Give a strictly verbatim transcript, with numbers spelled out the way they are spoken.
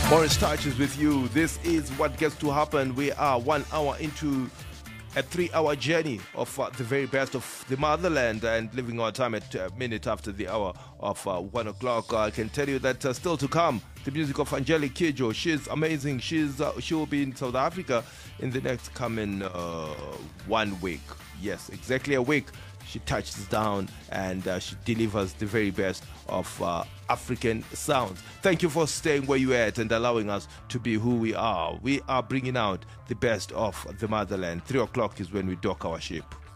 Morris Touches with you. This is what gets to happen. We are one hour into a three-hour journey of uh, the very best of the motherland, and living our time at a minute after the hour of uh, one o'clock. Uh, I can tell you that uh, still to come, the music of Angelique Kidjo. She's amazing. She's uh, she will be in South Africa in the next coming uh, one week. Yes, exactly a week. She touches down and uh, she delivers the very best of uh, African sounds. Thank you for staying where you're at and allowing us to be who we are. We are bringing out the best of the motherland. Three o'clock is when we dock our ship.